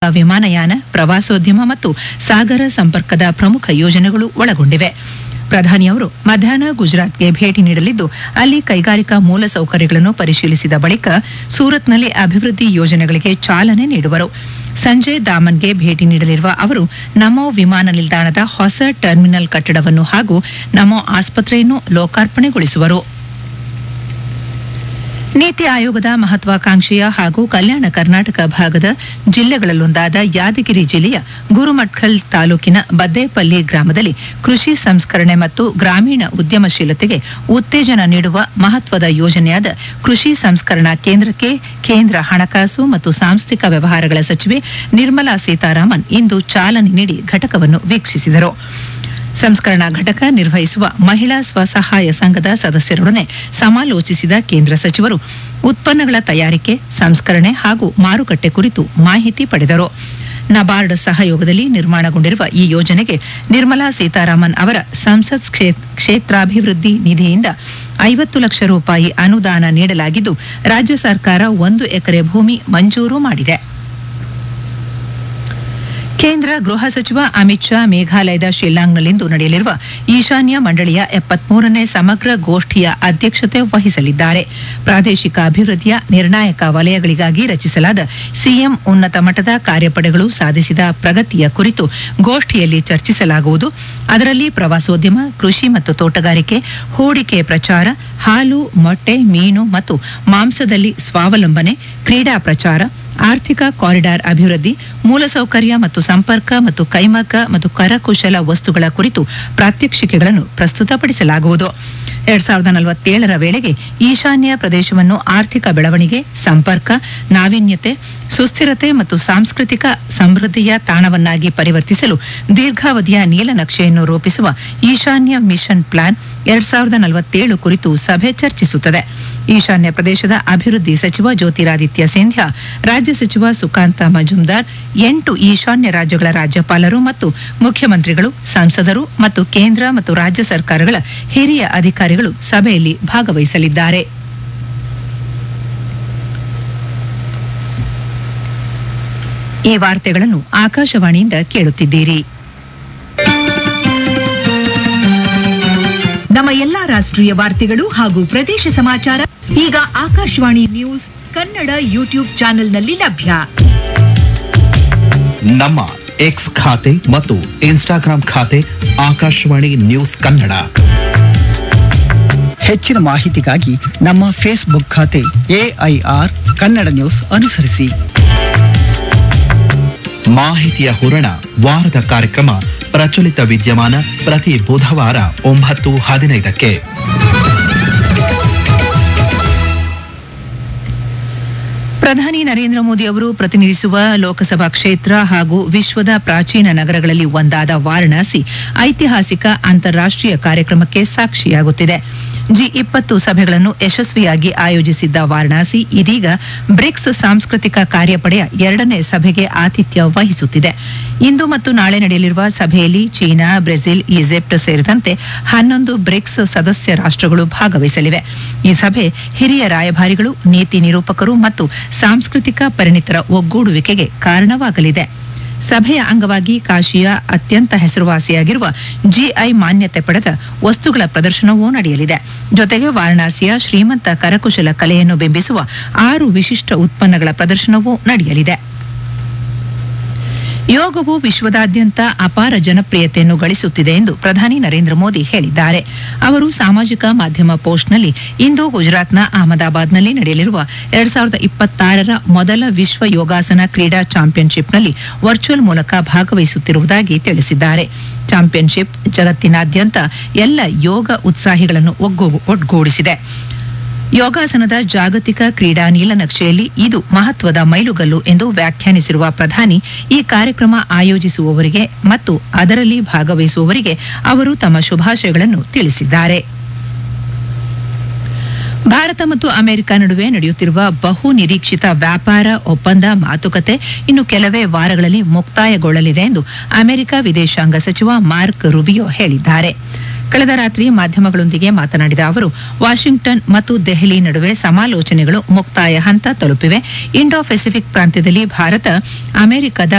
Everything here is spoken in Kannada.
ವಿಮಾನಯಾನ, ಪ್ರವಾಸೋದ್ಯಮ ಮತ್ತು ಸಾಗರ ಸಂಪರ್ಕದ ಪ್ರಮುಖ ಯೋಜನೆಗಳು ಒಳಗೊಂಡಿವೆ. ಪ್ರಧಾನಿಯವರು ಮಧ್ಯಾಹ್ನ ಗುಜರಾತ್ಗೆ ಭೇಟಿ ನೀಡಲಿದ್ದು, ಅಲ್ಲಿ ಕೈಗಾರಿಕಾ ಮೂಲಸೌಕರ್ಯಗಳನ್ನು ಪರಿಶೀಲಿಸಿದ ಬಳಿಕ ಸೂರತ್ನಲ್ಲಿ ಅಭಿವೃದ್ಧಿ ಯೋಜನೆಗಳಿಗೆ ಚಾಲನೆ ನೀಡುವರು. ಸಂಜೆ ದಾಮನ್ಗೆ ಭೇಟಿ ನೀಡಲಿರುವ ಅವರು ನಮೋ ವಿಮಾನ ನಿಲ್ದಾಣದ ಹೊಸ ಟರ್ಮಿನಲ್ ಕಟ್ಟಡವನ್ನು ಹಾಗೂ ನಮೋ ಆಸ್ಪತ್ರೆಯನ್ನು ಲೋಕಾರ್ಪಣೆಗೊಳಿಸುವರು. ನೀತಿ ಆಯೋಗದ ಮಹತ್ವಾಕಾಂಕ್ಷೆಯ ಹಾಗೂ ಕಲ್ಯಾಣ ಕರ್ನಾಟಕ ಭಾಗದ ಜಿಲ್ಲೆಗಳಲ್ಲೊಂದಾದ ಯಾದಗಿರಿ ಜಿಲ್ಲೆಯ ಗುರುಮಠಕಲ್ ತಾಲೂಕಿನ ಬದ್ದೇಪಲ್ಲಿ ಗ್ರಾಮದಲ್ಲಿ ಕೃಷಿ ಸಂಸ್ಕರಣೆ ಮತ್ತು ಗ್ರಾಮೀಣ ಉದ್ಯಮಶೀಲತೆಗೆ ಉತ್ತೇಜನ ನೀಡುವ ಮಹತ್ವದ ಯೋಜನೆಯಾದ ಕೃಷಿ ಸಂಸ್ಕರಣಾ ಕೇಂದ್ರಕ್ಕೆ ಕೇಂದ್ರ ಹಣಕಾಸು ಮತ್ತು ಸಾಂಸ್ಥಿಕ ವ್ಯವಹಾರಗಳ ಸಚಿವೆ ನಿರ್ಮಲಾ ಸೀತಾರಾಮನ್ ಇಂದು ಚಾಲನೆ ನೀಡಿ ಘಟಕವನ್ನು ವೀಕ್ಷಿಸಿದರು. ಸಂಸ್ಕರಣಾ ಘಟಕ ನಿರ್ವಹಿಸುವ ಮಹಿಳಾ ಸ್ವಸಹಾಯ ಸಂಘದ ಸದಸ್ಯರೊಡನೆ ಸಮಾಲೋಚಿಸಿದ ಕೇಂದ್ರ ಸಚಿವರು ಉತ್ಪನ್ನಗಳ ತಯಾರಿಕೆ, ಸಂಸ್ಕರಣೆ ಹಾಗೂ ಮಾರುಕಟ್ಟೆ ಕುರಿತು ಮಾಹಿತಿ ಪಡೆದರು. ನಬಾರ್ಡ್ ಸಹಯೋಗದಲ್ಲಿ ನಿರ್ಮಾಣಗೊಂಡಿರುವ ಈ ಯೋಜನೆಗೆ ನಿರ್ಮಲಾ ಸೀತಾರಾಮನ್ ಅವರ ಸಂಸತ್ ಕ್ಷೇತ್ರಾಭಿವೃದ್ಧಿ ನಿಧಿಯಿಂದ 50 ಲಕ್ಷ ರೂಪಾಯಿ ಅನುದಾನ ನೀಡಲಾಗಿದ್ದು, ರಾಜ್ಯ ಸರ್ಕಾರ 1 ಎಕರೆ ಭೂಮಿ ಮಂಜೂರು ಮಾಡಿದೆ. ಕೇಂದ್ರ ಗೃಹ ಸಚಿವ ಅಮಿತ್ ಶಾ ಮೇಘಾಲಯದ ಶಿಲ್ಲಾಂಗ್ನಲ್ಲಿಂದು ನಡೆಯಲಿರುವ ಈಶಾನ್ಯ ಮಂಡಳಿಯ 73ನೇ ಸಮಗ್ರ ಗೋಷ್ಠಿಯ ಅಧ್ಯಕ್ಷತೆ ವಹಿಸಲಿದ್ದಾರೆ. ಪ್ರಾದೇಶಿಕ ಅಭಿವೃದ್ಧಿಯ ನಿರ್ಣಾಯಕ ವಲಯಗಳಿಗಾಗಿ ರಚಿಸಲಾದ ಸಿಎಂ ಉನ್ನತ ಮಟ್ಟದ ಕಾರ್ಯಪಡೆಗಳು ಸಾಧಿಸಿದ ಪ್ರಗತಿಯ ಕುರಿತು ಗೋಷ್ಠಿಯಲ್ಲಿ ಚರ್ಚಿಸಲಾಗುವುದು. ಅದರಲ್ಲಿ ಪ್ರವಾಸೋದ್ಯಮ, ಕೃಷಿ ಮತ್ತು ತೋಟಗಾರಿಕೆ, ಹೂಡಿಕೆ ಪ್ರಚಾರ, ಹಾಲು, ಮೊಟ್ಟೆ, ಮೀನು ಮತ್ತು ಮಾಂಸದಲ್ಲಿ ಸ್ವಾವಲಂಬನೆ, ಕ್ರೀಡಾ ಪ್ರಚಾರ, ಆರ್ಥಿಕ ಕಾರಿಡಾರ್ ಅಭಿವೃದ್ಧಿ, ಮೂಲಸೌಕರ್ಯ ಮತ್ತು ಸಂಪರ್ಕ ಮತ್ತು ಕೈಮಗ್ಗ ಮತ್ತು ಕರಕುಶಲ ವಸ್ತುಗಳ ಕುರಿತು ಪ್ರಾತ್ಯಕ್ಷಿಕೆಗಳನ್ನು ಪ್ರಸ್ತುತಪಡಿಸಲಾಗುವುದು. 2047ರ ವೇಳೆಗೆ ಈಶಾನ್ಯ ಪ್ರದೇಶವನ್ನು ಆರ್ಥಿಕ ಬೆಳವಣಿಗೆ, ಸಂಪರ್ಕ, ನಾವೀನ್ಯತೆ, ಸುಸ್ಥಿರತೆ ಮತ್ತು ಸಾಂಸ್ಕೃತಿಕ ಸಮೃದ್ಧಿಯ ತಾಣವನ್ನಾಗಿ ಪರಿವರ್ತಿಸಲು ದೀರ್ಘಾವಧಿಯ ನೀಲನಕ್ಷೆಯನ್ನು ರೂಪಿಸುವ ಈಶಾನ್ಯ ಮಿಷನ್ ಪ್ಲಾನ್ 2047 ಕುರಿತು ಸಭೆ ಚರ್ಚಿಸುತ್ತದೆ. ಈಶಾನ್ಯ ಪ್ರದೇಶದ ಅಭಿವೃದ್ಧಿ ಸಚಿವ ಜ್ಯೋತಿರಾದಿತ್ಯ ಸಿಂಧ್ಯಾ, ರಾಜ್ಯ ಸಚಿವ ಸುಕಾಂತ ಮಜುಮ್ದಾರ್, 8 ಈಶಾನ್ಯ ರಾಜ್ಯಗಳ ರಾಜ್ಯಪಾಲರು ಮತ್ತು ಮುಖ್ಯಮಂತ್ರಿಗಳು, ಸಂಸದರು ಮತ್ತು ಕೇಂದ್ರ ಮತ್ತು ರಾಜ್ಯ ಸರ್ಕಾರಗಳ ಹಿರಿಯ ಅಧಿಕಾರಿಗಳು ಸಭೆಯಲ್ಲಿ ಭಾಗವಹಿಸಲಿದ್ದಾರೆ. ಈ ವಾರ್ತೆಗಳನ್ನು ಆಕಾಶವಾಣಿಯಿಂದ ಕೇಳುತ್ತಿದ್ದೀರಿ. ನಮ್ಮ ಎಲ್ಲಾ ರಾಷ್ಟ್ರೀಯ ವಾರ್ತೆಗಳು ಹಾಗೂ ಪ್ರದೇಶ ಸಮಾಚಾರ ಈಗ ಆಕಾಶವಾಣಿ ನ್ಯೂಸ್ ಕನ್ನಡ ಯೂಟ್ಯೂಬ್ ಚಾನೆಲ್ನಲ್ಲಿ ಲಭ್ಯ. ನಮ್ಮ ಎಕ್ಸ್ ಖಾತೆ ಮತ್ತು ಇನ್ಸ್ಟಾಗ್ರಾಂ ಖಾತೆ ಆಕಾಶವಾಣಿ ನ್ಯೂಸ್ ಕನ್ನಡ. ಹೆಚ್ಚಿನ ಮಾಹಿತಿಗಾಗಿ ನಮ್ಮ ಫೇಸ್ಬುಕ್ ಖಾತೆ AIR ಕನ್ನಡ ನ್ಯೂಸ್ ಅನುಸರಿಸಿ. ಮಾಹಿತಿಯ ಹೂರಣ ವಾರದ ಕಾರ್ಯಕ್ರಮ ಪ್ರಚಲಿತ ವಿದ್ಯಮಾನ ಪ್ರತಿ ಬುಧವಾರ 9:15ಕ್ಕೆ. ಪ್ರಧಾನಿ ನರೇಂದ್ರ ಮೋದಿ ಅವರು ಪ್ರತಿನಿಧಿಸುವ ಲೋಕಸಭಾ ಕ್ಷೇತ್ರ ಹಾಗೂ ವಿಶ್ವದ ಪ್ರಾಚೀನ ನಗರಗಳಲ್ಲಿ ಒಂದಾದ ವಾರಣಾಸಿ ಐತಿಹಾಸಿಕ ಅಂತಾರಾಷ್ಟ್ರೀಯ ಕಾರ್ಯಕ್ರಮಕ್ಕೆ ಸಾಕ್ಷಿಯಾಗುತ್ತಿದೆ. G20 ಸಭೆಗಳನ್ನು ಯಶಸ್ವಿಯಾಗಿ ಆಯೋಜಿಸಿದ್ದ ವಾರಣಾಸಿ ಇದೀಗ ಬ್ರಿಕ್ಸ್ ಸಾಂಸ್ಕೃತಿಕ ಕಾರ್ಯಪಡೆಯ 2ನೇ ಸಭೆಗೆ ಆತಿಥ್ಯ ವಹಿಸುತ್ತಿದೆ. ಇಂದು ಮತ್ತು ನಾಳೆ ನಡೆಯಲಿರುವ ಸಭೆಯಲ್ಲಿ ಚೀನಾ, ಬ್ರೆಜಿಲ್, ಈಜಿಪ್ಟ್ ಸೇರಿದಂತೆ 11 ಬ್ರಿಕ್ಸ್ ಸದಸ್ಯ ರಾಷ್ಟ್ರಗಳು ಭಾಗವಹಿಸಲಿವೆ. ಈ ಸಭೆ ಹಿರಿಯ ರಾಯಭಾರಿಗಳು, ನೀತಿ ನಿರೂಪಕರು ಮತ್ತು ಸಾಂಸ್ಕೃತಿಕ ಪರಿಣಿತರ ಒಗ್ಗೂಡುವಿಕೆಗೆ ಕಾರಣವಾಗಲಿದೆ. ಸಭೆಯ ಅಂಗವಾಗಿ ಕಾಶಿಯ ಅತ್ಯಂತ ಹೆಸರುವಾಸಿಯಾಗಿರುವ GI ಮಾನ್ಯತೆ ಪಡೆದ ವಸ್ತುಗಳ ಪ್ರದರ್ಶನವೂ ನಡೆಯಲಿದೆ. ಜೊತೆಗೆ ವಾರಣಾಸಿಯ ಶ್ರೀಮಂತ ಕರಕುಶಲ ಕಲೆಯನ್ನು ಬಿಂಬಿಸುವ 6 ವಿಶಿಷ್ಟ ಉತ್ಪನ್ನಗಳ ಪ್ರದರ್ಶನವೂ ನಡೆಯಲಿದೆ. ಯೋಗವು ವಿಶ್ವದಾದ್ಯಂತ ಅಪಾರ ಜನಪ್ರಿಯತೆಯನ್ನು ಗಳಿಸುತ್ತಿದೆ ಎಂದು ಪ್ರಧಾನಿ ನರೇಂದ್ರ ಮೋದಿ ಹೇಳಿದ್ದಾರೆ. ಅವರು ಸಾಮಾಜಿಕ ಮಾಧ್ಯಮ ಪೋಸ್ಟ್ನಲ್ಲಿ ಇಂದು ಗುಜರಾತ್ನ ಅಹಮದಾಬಾದ್ನಲ್ಲಿ ನಡೆಯಲಿರುವ 2026ರ ಮೊದಲ ವಿಶ್ವ ಯೋಗಾಸನ ಕ್ರೀಡಾ ಚಾಂಪಿಯನ್ಶಿಪ್ನಲ್ಲಿ ವರ್ಚುವಲ್ ಮೂಲಕ ಭಾಗವಹಿಸುತ್ತಿರುವುದಾಗಿ ತಿಳಿಸಿದ್ದಾರೆ. ಚಾಂಪಿಯನ್ಶಿಪ್ ಜಗತ್ತಿನಾದ್ಯಂತ ಎಲ್ಲ ಯೋಗ ಉತ್ಸಾಹಿಗಳನ್ನು ಒಗ್ಗೂಡಿಸಿದೆ. ಯೋಗಾಸನದ ಜಾಗತಿಕ ಕ್ರೀಡಾ ನೀಲನಕ್ಷೆಯಲ್ಲಿ ಇದು ಮಹತ್ವದ ಮೈಲುಗಲ್ಲು ಎಂದು ವ್ಯಾಖ್ಯಾನಿಸಿರುವ ಪ್ರಧಾನಿ, ಈ ಕಾರ್ಯಕ್ರಮ ಆಯೋಜಿಸುವವರಿಗೆ ಮತ್ತು ಅದರಲ್ಲಿ ಭಾಗವಹಿಸುವವರಿಗೆ ಅವರು ತಮ್ಮ ಶುಭಾಶಯಗಳನ್ನು ತಿಳಿಸಿದ್ದಾರೆ. ಭಾರತ ಮತ್ತು ಅಮೆರಿಕ ನಡುವೆ ನಡೆಯುತ್ತಿರುವ ಬಹು ನಿರೀಕ್ಷಿತ ವ್ಯಾಪಾರ ಒಪ್ಪಂದ ಮಾತುಕತೆ ಇನ್ನು ಕೆಲವೇ ವಾರಗಳಲ್ಲಿ ಮುಕ್ತಾಯಗೊಳ್ಳಲಿದೆ ಎಂದು ಅಮೆರಿಕ ವಿದೇಶಾಂಗ ಸಚಿವ ಮಾರ್ಕ್ ರೂಬಿಯೋ ಹೇಳಿದ್ದಾರೆ. ಕಳೆದ ರಾತ್ರಿ ಮಾಧ್ಯಮಗಳೊಂದಿಗೆ ಮಾತನಾಡಿದ ಅವರು, ವಾಷಿಂಗ್ಟನ್ ಮತ್ತು ದೆಹಲಿ ನಡುವೆ ಸಮಾಲೋಚನೆಗಳು ಮುಕ್ತಾಯ ಹಂತ ತಲುಪಿವೆ. ಇಂಡೋ ಪೆಸಿಫಿಕ್ ಪ್ರಾಂತ್ಯದಲ್ಲಿ ಭಾರತ ಅಮೆರಿಕದ